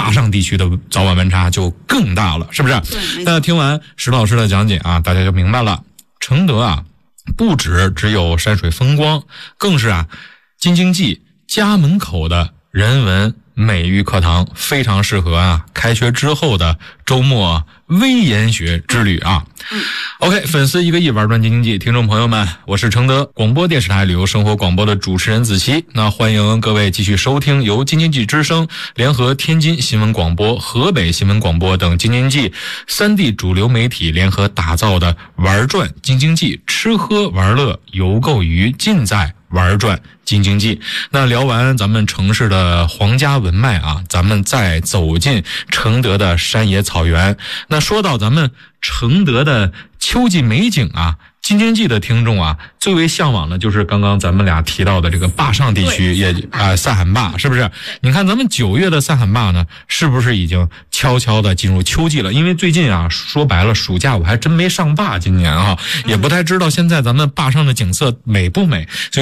坝上地区的早晚温差就更大了，是不是？那听完石老师的讲解啊，大家就明白了，承德啊不只有山水风光，更是京津冀家门口的人文美育课堂，非常适合开学之后的周末微研学之旅啊。OK， 粉丝一个亿玩转京津冀，听众朋友们，我是承德广播电视台旅游生活广播的主持人子琪。那欢迎各位继续收听由京津冀之声联合天津新闻广播、河北新闻广播等京津冀3地主流媒体联合打造的玩转京津冀，吃喝玩乐游购娱尽在玩转京津冀。那聊完咱们城市的皇家文脉啊，咱们再走进承德的山野草原。那说到咱们承德的秋季美景啊，京津冀的听众最为向往的就是刚刚咱们俩提到的这个坝上地区，也塞罕坝，是不是？你看咱们9月的塞罕坝呢，是不是已经悄悄的进入秋季了？因为最近说白了，暑假我还真没上坝，今年也不太知道现在咱们坝上的景色美不美。